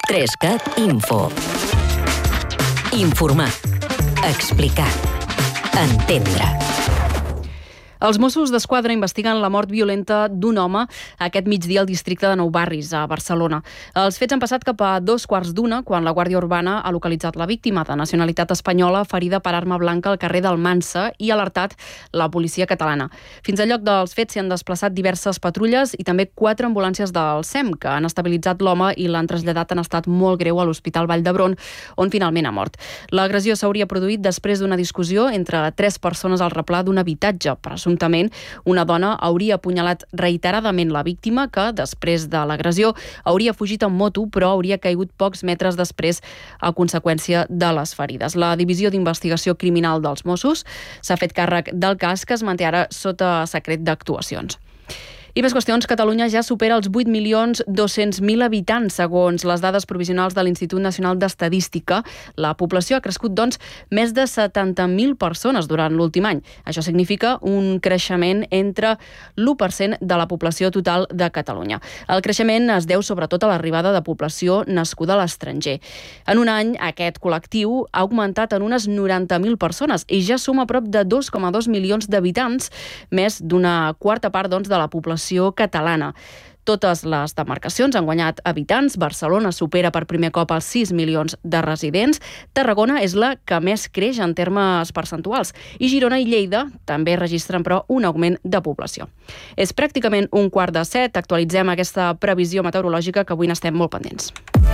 H: 3CAT Info. Informar. Explicar. Entendre. Els Mossos d'Esquadra investiguen la mort violenta d'un home aquest migdia al districte de Nou Barris, a Barcelona. Els fets han passat cap a 2:15, quan la Guàrdia Urbana ha localitzat la víctima, de nacionalitat espanyola, ferida per arma blanca al carrer d'Almansa, i alertat la policia catalana. Fins al lloc dels fets s'hi han desplaçat diverses patrulles i també 4 ambulàncies del SEM, que han estabilitzat l'home i l'han traslladat en estat molt greu a l'Hospital Vall d'Hebron, on finalment ha mort. L'agressió s'hauria produït després d'una discussió entre 3 persones al replà d'un habitatge. Presumptament, una dona hauria apunyalat reiteradament la víctima, que, després de l'agressió, hauria fugit en moto, però hauria caigut pocs metres després a conseqüència de les ferides. La Divisió d'Investigació Criminal dels Mossos s'ha fet càrrec del cas, que es manté ara sota secret d'actuacions. I més qüestions, Catalunya ja supera els 8.200.000 habitants, segons les dades provisionals de l'Institut Nacional d'Estadística. La població ha crescut, doncs, més de 70.000 persones durant l'últim any. Això significa un creixement entre l'1% de la població total de Catalunya. El creixement es deu sobretot a l'arribada de població nascuda a l'estranger. En un any, aquest col·lectiu ha augmentat en unes 90.000 persones i ja suma prop de 2,2 milions d'habitants, més d'una quarta part, doncs, de la població catalana. Totes les demarcacions han guanyat habitants. Barcelona supera per primer cop els 6 milions de residents. Tarragona és la que més creix en termes percentuals. I Girona i Lleida també registren, però, un augment de població. És pràcticament 6:15. Actualitzem aquesta previsió meteorològica, que avui n'estem molt pendents.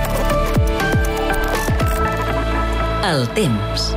H: El temps.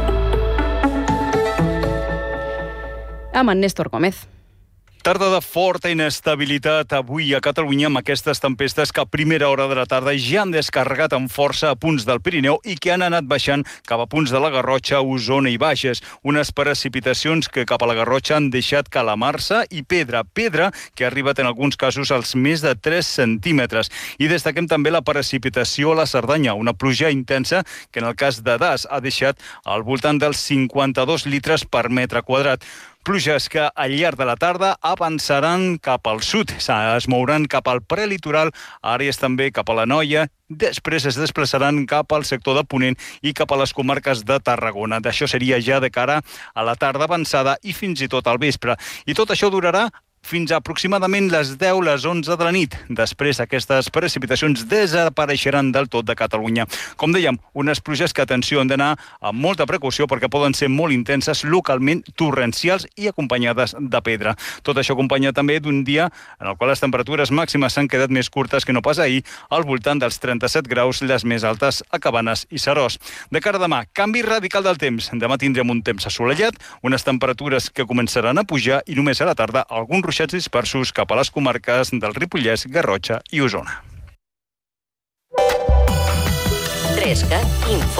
E: Amb en Néstor Gómez.
L: Tarda de forta inestabilitat avui a Catalunya, amb aquestes tempestes que a primera hora de la tarda ja han descarregat amb força a punts del Pirineu i que han anat baixant cap a punts de la Garrotxa, Osona i Bages. Unes precipitacions que cap a la Garrotxa han deixat calamarsa i pedra que ha arribat en alguns casos als més de 3 centímetres. I destaquem també la precipitació a la Cerdanya, una pluja intensa que en el cas de Das ha deixat al voltant dels 52 litres per metre quadrat. Pluges que al llarg de la tarda avançaran cap al sud, es mouran cap al prelitoral, àrees també cap a l'Anoia, després es desplaçaran cap al sector de Ponent i cap a les comarques de Tarragona. D'això seria ja de cara a la tarda avançada i fins i tot al vespre. I tot això durarà fins a aproximadament les 10, les 11 de la nit. Després, aquestes precipitacions desapareixeran del tot de Catalunya. Com dèiem, unes pluges que, atenció, han d'anar amb molta precaució perquè poden ser molt intenses, localment torrencials i acompanyades de pedra. Tot això acompanya també d'un dia en el qual les temperatures màximes s'han quedat més curtes que no pas ahir, al voltant dels 37 graus, les més altes a Cabanes i Seròs. De cara a demà, canvi radical del temps. Demà tindrem un temps assolellat, unes temperatures que començaran a pujar i només a la tarda alguns ruixats dispersos cap a les comarques del Ripollès, Garrotxa i Osona.
H: 3CAT Info.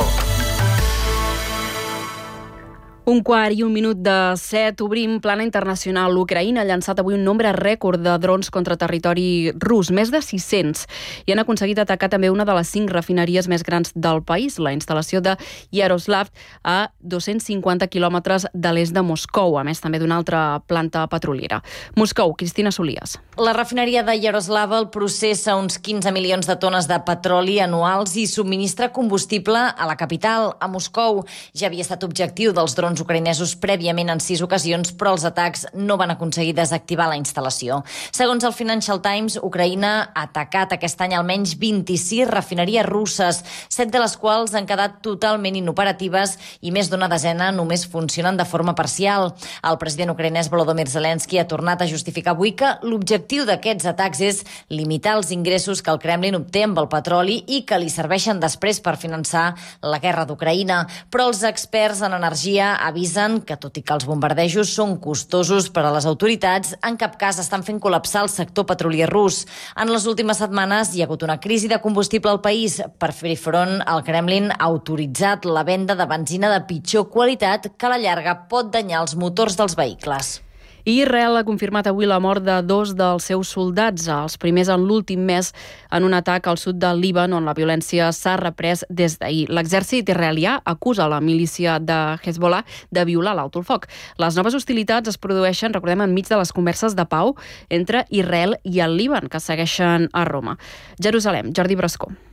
E: 1:15 obrim plana internacional. L'Ucraïna ha llançat avui un nombre rècord de drons contra territori rus, més de 600, i han aconseguit atacar també una de les 5 refineries més grans del país, la instal·lació de Yaroslav, a 250 quilòmetres de l'est de Moscou, a més també d'una altra planta petroliera. Moscou, Cristina Solias.
M: La refineria de Yaroslav processa uns 15 milions de tones de petroli anuals i subministra combustible a la capital, a Moscou. Ja havia estat objectiu dels drons ucraïnesos prèviament en 6 ocasions, però els atacs no van aconseguir desactivar la instal·lació. Segons el Financial Times, Ucraïna ha atacat aquest any almenys 26 refineries russes, 7 de les quals han quedat totalment inoperatives i més d'una desena només funcionen de forma parcial. El president ucraïnès Volodymyr Zelensky ha tornat a justificar avui que l'objectiu d'aquests atacs és limitar els ingressos que el Kremlin obté amb el petroli i que li serveixen després per finançar la guerra d'Ucraïna. Però els experts en energia avisen que, tot i que els bombardejos són costosos per a les autoritats, en cap cas estan fent col·lapsar el sector petrolier rus. En les últimes setmanes hi ha hagut una crisi de combustible al país. Per fer front, el Kremlin ha autoritzat la venda de benzina de pitjor qualitat que a la llarga pot danyar els motors dels vehicles.
E: I Israel ha confirmat avui la mort de 2 dels seus soldats, els primers en l'últim mes, en un atac al sud del Líban, on la violència s'ha reprès des d'ahir. L'exèrcit israelià acusa la milícia de Hezbollah de violar l'alto el foc. Les noves hostilitats es produeixen, recordem, enmig de les converses de pau entre Israel i el Líban, que segueixen a Roma. Jerusalem, Jordi Brascó.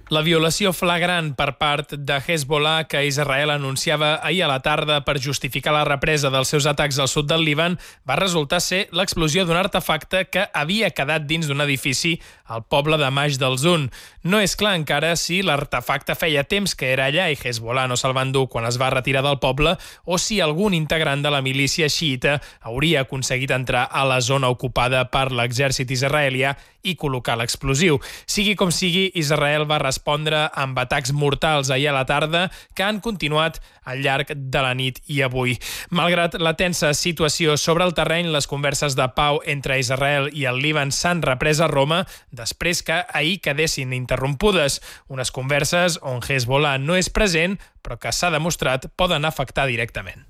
N: La violació flagrant per part de Hezbollah que Israel anunciava ahir a la tarda per justificar la represa dels seus atacs al sud del Líban va resultar ser l'explosió d'un artefacte que havia quedat dins d'un edifici al poble de Maix del Zun. No és clar encara si l'artefacte feia temps que era allà i Hezbollah no se'l va endur quan es va retirar del poble o si algun integrant de la milícia xiita hauria aconseguit entrar a la zona ocupada per l'exèrcit israelià i col·locar l'explosiu. Sigui com sigui, Israel va respondre amb atacs mortals ahir a la tarda que han continuat al llarg de la nit i avui. Malgrat la tensa situació sobre el terreny, les converses de pau entre Israel i el Líban s'han reprès a Roma després que ahir quedessin interrompudes. Unes converses on Hezbollah no és present, però que s'ha demostrat poden afectar directament.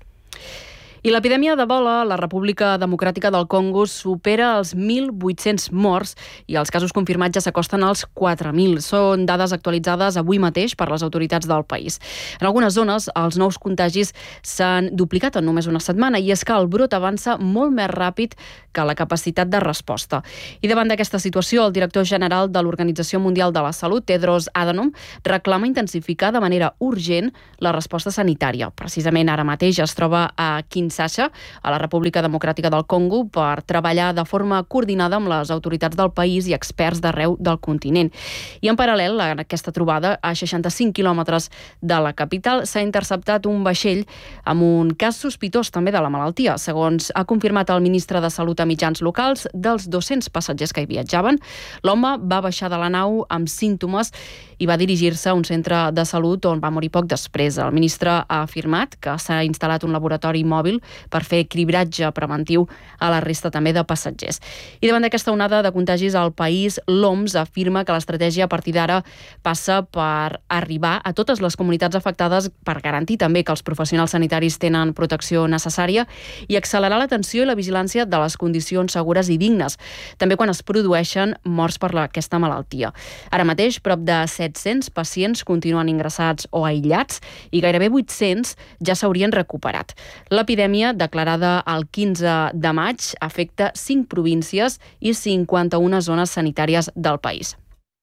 E: I l'epidèmia d'Ebola a la República Democràtica del Congo supera els 1.800 morts i els casos confirmats ja s'acosten als 4.000. Són dades actualitzades avui mateix per les autoritats del país. En algunes zones, els nous contagis s'han duplicat en només una setmana i és que el brot avança molt més ràpid que la capacitat de resposta. I davant d'aquesta situació, el director general de l'Organització Mundial de la Salut, Tedros Adhanom, reclama intensificar de manera urgent la resposta sanitària. Precisament ara mateix es troba a Kinshasa, a la República Democràtica del Congo, per treballar de forma coordinada amb les autoritats del país i experts d'arreu del continent. I en paral·lel a aquesta trobada, a 65 quilòmetres de la capital, s'ha interceptat un vaixell amb un cas sospitós també de la malaltia. Segons ha confirmat el ministre de Salut a mitjans locals, dels 200 passatgers que hi viatjaven, l'home va baixar de la nau amb símptomes i va dirigir-se a un centre de salut on va morir poc després. El ministre ha afirmat que s'ha instal·lat un laboratori mòbil per fer cribratge preventiu a la resta també de passatgers. I davant d'aquesta onada de contagis al país, l'OMS afirma que l'estratègia a partir d'ara passa per arribar a totes les comunitats afectades per garantir també que els professionals sanitaris tenen protecció necessària i accelerar l'atenció i la vigilància de les condicions segures i dignes, també quan es produeixen morts per aquesta malaltia. Ara mateix, prop de 700 pacients continuen ingressats o aïllats i gairebé 800 ja s'haurien recuperat. L'epidèmia, declarada el 15 de maig, afecta 5 províncies i 51 zones sanitàries del país.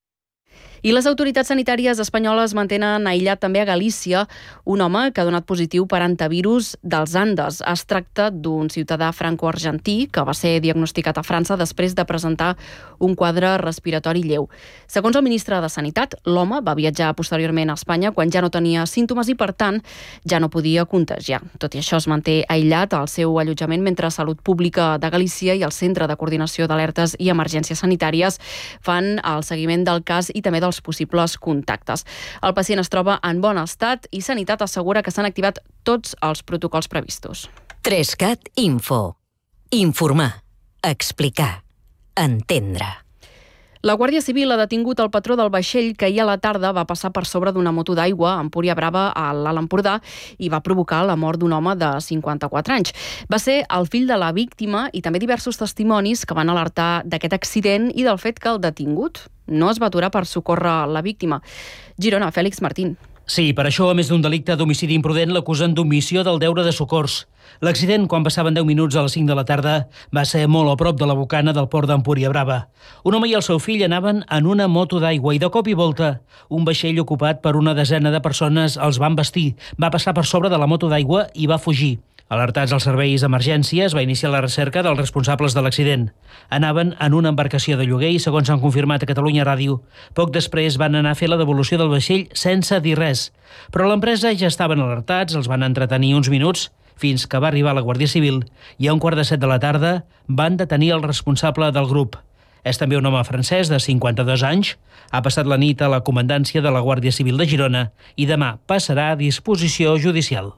E: I les autoritats sanitàries espanyoles mantenen aïllat també a Galícia un home que ha donat positiu per antivirus dels Andes. Es tracta d'un ciutadà franco-argentí que va ser diagnosticat a França després de presentar un quadre respiratori lleu. Segons el ministre de Sanitat, l'home va viatjar posteriorment a Espanya quan ja no tenia símptomes i, per tant, ja no podia contagiar. Tot i això, es manté aïllat al seu allotjament mentre Salut Pública de Galícia i el Centre de Coordinació d'Alertes i Emergències Sanitàries fan el seguiment del cas i també dels possibles contactes. El pacient es troba en bon estat i Sanitat assegura que s'han activat tots els protocols previstos.
Q: 3CAT Info. Informar, explicar, entendre.
E: La Guàrdia Civil ha detingut el patró del vaixell que ahir a la tarda va passar per sobre d'una moto d'aigua a Empúria Brava, a l'Alt Empordà, i va provocar la mort d'un home de 54 anys. Va ser el fill de la víctima i també diversos testimonis que van alertar d'aquest accident i del fet que el detingut no es va aturar per socórrer la víctima. Girona, Fèlix Martín.
R: Sí, per això, a més d'un delicte d'homicidi imprudent, l'acusen d'omissió del deure de socors. L'accident, quan passaven 10 minuts a les 5 de la tarda, va ser molt a prop de la bocana del port d'Empúria Brava. Un home i el seu fill anaven en una moto d'aigua i de cop i volta un vaixell ocupat per una desena de persones els va embestir, va passar per sobre de la moto d'aigua i va fugir. Alertats als serveis d'emergències, va iniciar la recerca dels responsables de l'accident. Anaven en una embarcació de lloguer i, segons han confirmat a Catalunya Ràdio, poc després van anar a fer la devolució del vaixell sense dir res. Però l'empresa ja estaven alertats, els van entretenir uns minuts, fins que va arribar la Guàrdia Civil i a 6:45 de la tarda van detenir el responsable del grup. És també un home francès de 52 anys, ha passat la nit a la comandància de la Guàrdia Civil de Girona i demà passarà a disposició judicial.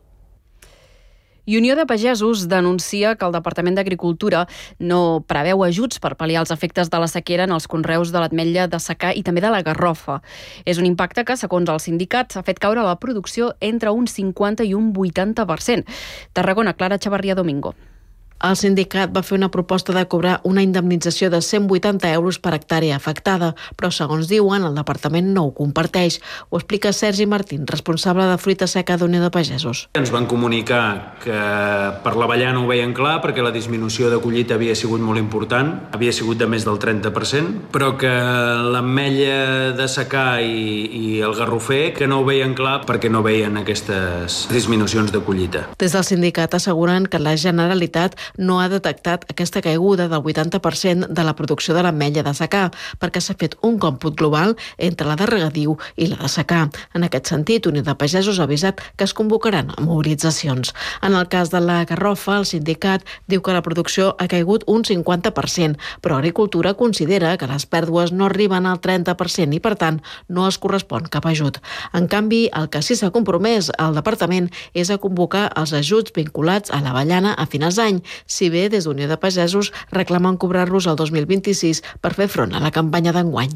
E: I Unió de Pagesos denuncia que el Departament d'Agricultura no preveu ajuts per pal·liar els efectes de la sequera en els conreus de l'ametlla de secà i també de la garrofa. És un impacte que, segons el sindicat, ha fet caure la producció entre un 50 i un 80%. Tarragona, Clara Chavarria Domingo.
O: El sindicat va fer una proposta de cobrar una indemnització de 180 euros per hectàrea afectada, però, segons diuen, el departament no ho comparteix. Ho explica Sergi Martín, responsable de fruita seca d'Unió de Pagesos.
P: Ens van comunicar que per l'avellana ho veien clar perquè la disminució de collita havia sigut molt important, havia sigut de més del 30%, però que l'ametlla de secà i el garrofer que no ho veien clar perquè no veien aquestes disminucions de collita.
O: Des del sindicat asseguren que la Generalitat no ha detectat aquesta caiguda del 80% de la producció de l'ametlla de secà, perquè s'ha fet un còmput global entre la de regadiu i la de secà. En aquest sentit, Unió de Pagesos ha avisat que es convocaran mobilitzacions. En el cas de la garrofa, el sindicat diu que la producció ha caigut un 50%, però Agricultura considera que les pèrdues no arriben al 30% i, per tant, no es correspon cap ajut. En canvi, el que sí s'ha compromès al departament és a convocar els ajuts vinculats a l'avellana a finals d'any, si bé des d'Unió de Pagesos reclamen cobrar-los el 2026 per fer front a la campanya d'enguany.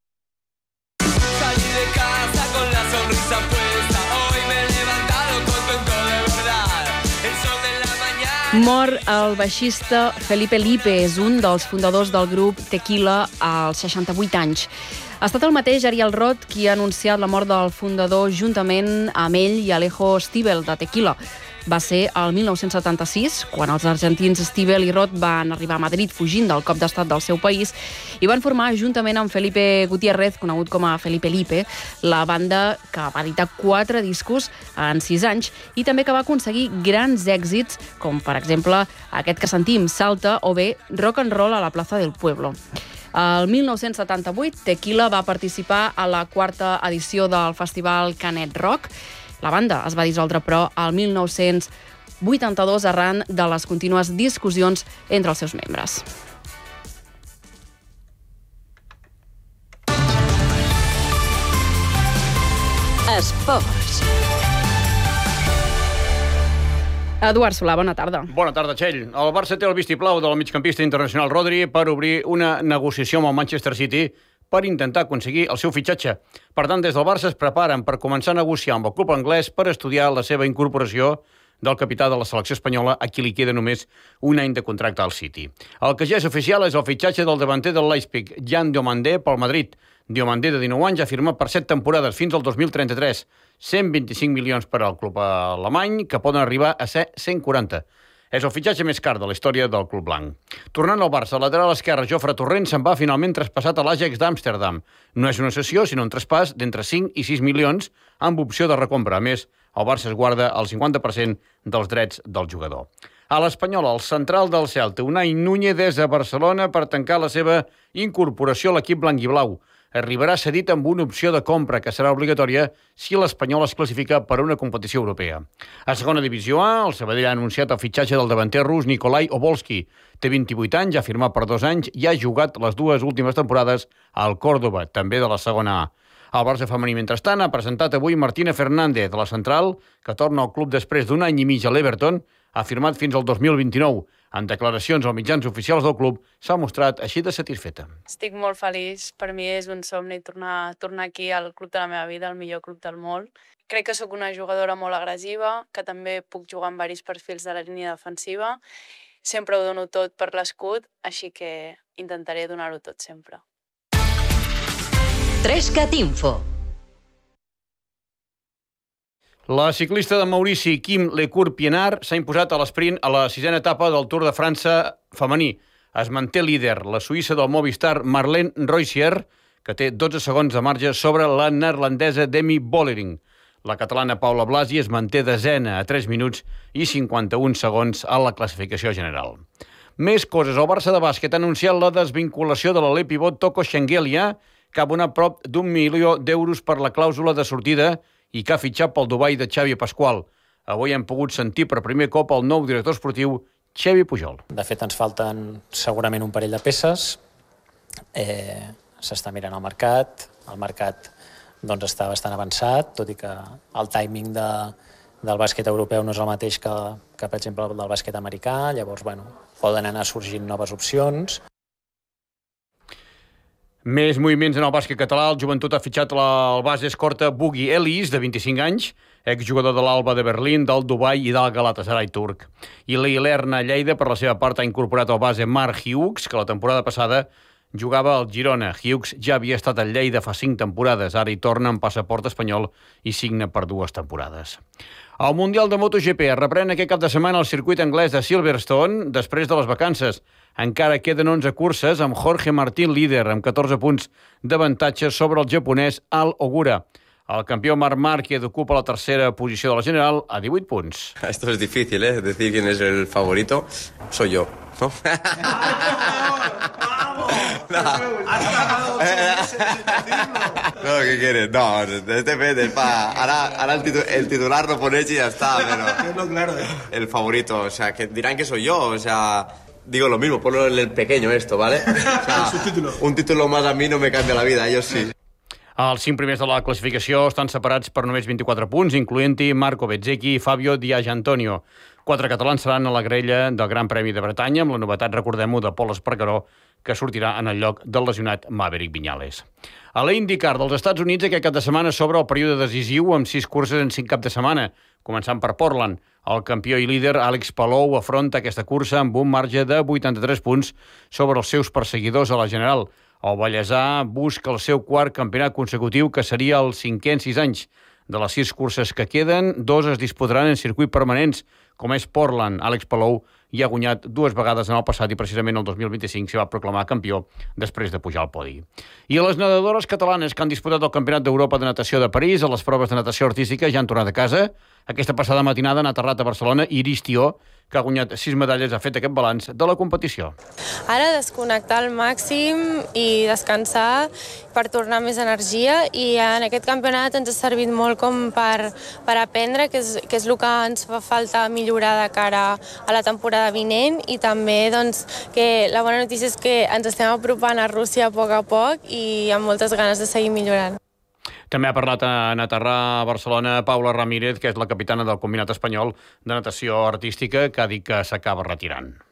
E: Mor el baixista Felipe Lipe, és un dels fundadors del grup Tequila als 68 anys. Ha estat el mateix Ariel Roth qui ha anunciat la mort del fundador juntament amb ell i Alejo Stivel de Tequila. Va ser el 1976, quan els argentins Stivel i Roth van arribar a Madrid fugint del cop d'estat del seu país i van formar, juntament amb Felipe Gutiérrez, conegut com a Felipe Lipe, la banda que va editar 4 discos en 6 anys i també que va aconseguir grans èxits, com per exemple aquest que sentim, Salta, o bé Rock and Roll a la plaça del Pueblo. El 1978, Tequila va participar a la 4ª edició del festival Canet Rock. La banda es va dissoldre, però, el 1982 arran de les contínues discussions entre els seus membres.
Q: Esports.
E: Eduard Solà, bona tarda.
A: Bona tarda, Txell. El Barça té el vistiplau del migcampista internacional Rodri per obrir una negociació amb el Manchester City per intentar aconseguir el seu fitxatge. Per tant, des del Barça es preparen per començar a negociar amb el club anglès per estudiar la seva incorporació del capità de la selecció espanyola, a qui li queda només un any de contracte al City. El que ja és oficial és el fitxatge del davanter del Leipzig, Jan Diomandé, pel Madrid. Diomandé, de 19 anys, ha firmat per 7 temporades fins al 2033. 125 milions per al club alemany, que poden arribar a ser 140. És el fitxatge més car de la història del club blanc. Tornant al Barça, el lateral esquerre Jofre Torrent se'n va finalment traspassat a l'Ajax d'Amsterdam. No és una cessió, sinó un traspàs d'entre 5 i 6 milions amb opció de recompra. A més, el Barça es guarda el 50% dels drets del jugador. A l'Espanyol, el central del Celta, Unai Núñez, és a Barcelona per tancar la seva incorporació a l'equip blanc i blau. Arribarà cedit amb una opció de compra que serà obligatòria si l'Espanyol es classifica per a una competició europea. A segona divisió A, el Sabadell ha anunciat el fitxatge del davanter rus Nikolai Obolski. Té 28 anys, ha firmat per 2 anys i ha jugat les 2 últimes temporades al Córdoba, també de la segona A. El Barça femení, mentrestant, ha presentat avui Martina Fernández, de la central, que torna al club després d'un any i mig a l'Everton, ha firmat fins al 2029. En declaracions als mitjans oficials del club s'ha mostrat així de satisfeta.
C: Estic molt feliç. Per mi és un somni tornar aquí al club de la meva vida, el millor club del món. Crec que sóc una jugadora molt agressiva, que també puc jugar amb diversos perfils de la línia defensiva. Sempre ho dono tot per l'escut, així que intentaré donar-ho tot sempre.
Q: 3cat Info.
A: La ciclista de Maurici, Kim Lecourt-Pienard, s'ha imposat a l'esprint a la 6a etapa del Tour de França femení. Es manté líder la suïssa del Movistar Marlene Reusier, que té 12 segons de marge sobre la neerlandesa Demi Vollering. La catalana Paula Blasi es manté desena a 3 minuts i 51 segons a la classificació general. Més coses. El Barça de bàsquet ha anunciat la desvinculació de l'alè pivot Toko Shengelia, que ha abonat prop d'1 milió d'euros per la clàusula de sortida i que ha fitxat pel Dubai de Xavi Pasqual. Avui hem pogut sentir per primer cop el nou director esportiu, Xavi Pujol.
W: De fet, ens falten segurament un parell de peces. S'està mirant el mercat doncs, està bastant avançat, tot i que el timing del bàsquet europeu no és el mateix que per exemple, del bàsquet americà. Llavors, poden anar sorgint noves opcions.
A: Més moviments en el bàsquet català. El Joventut ha fitxat el base escorta Bugui Ellis, de 25 anys. exjugador de l'Alba de Berlín, del Dubai i del Galatasaray turc. I l'Ilerna Lleida, per la seva part, ha incorporat el base Marc Hughes, que la temporada passada jugava al Girona. Hughes ja havia estat al Lleida fa 5 temporades. Ara hi torna amb passaport espanyol i signa per 2 temporades. El Mundial de MotoGP es reprèn aquest cap de setmana al circuit anglès de Silverstone després de les vacances. Encara queden 11 curses amb Jorge Martín líder, amb 14 punts d'avantatge sobre el japonès Al Ogura. El campió Marc Márquez ocupa la tercera posició de la general a 18 punts.
B: Esto es difícil, ¿eh? Decir quién es el favorito. Soy yo, ¿no? No, ¿qué quieres? No, depende. Ahora el titular lo pones y ya está, pero el favorito, o sea, que dirán que soy yo, o sea, digo lo mismo, ponlo en el pequeño esto, ¿vale? O sea, un título más a mí no me cambia la vida, ellos sí.
A: Els 5 primers de la classificació estan separats per només 24 punts, incloent-hi Marco Bezzecchi i Fabio Di Gianantonio. 4 catalans seran a la grella del Gran Premi de Bretanya, amb la novetat, recordem-ho, de Pol Espargaró, que sortirà en el lloc del lesionat Maverick Viñales. A la IndyCar dels Estats Units aquest cap de setmana s'obre el període decisiu amb 6 curses en 5 cap de setmana, començant per Portland. El campió i líder Alex Palou afronta aquesta cursa amb un marge de 83 punts sobre els seus perseguidors a la general. El ballesà busca el seu 4 campionat consecutiu, que seria el 5è en 6 anys. De les 6 curses que queden, 2 es disputaran en circuit permanents, com és Portland. Alex Palou hi ha guanyat 2 vegades en el passat i precisament el 2025 s'hi va proclamar campió després de pujar al podi. I les nedadores catalanes que han disputat el Campionat d'Europa de Natació de París a les proves de natació artística ja han tornat a casa. Aquesta passada matinada han aterrat a Barcelona Iris Tió, que ha guanyat 6 medalles, ha fet aquest balanç de la competició.
D: Ara desconnectar al màxim i descansar per tornar més energia, i en aquest campionat ens ha servit molt com per aprendre, que és el que ens fa falta millorar de cara a la temporada vinent, i també que la bona notícia és que ens estem apropant a Rússia a poc i amb moltes ganes de seguir millorant.
A: També ha parlat en aterrar a Barcelona Paula Ramírez, que és la capitana del combinat espanyol de natació artística, que ha dit que s'acaba retirant.